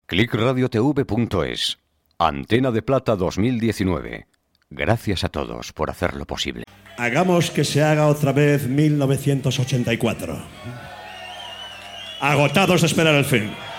clickradiotv.es. Antena de Plata 2019. Gracias a todos por hacerlo posible. Hagamos que se haga otra vez 1984. Agotados de esperar el fin.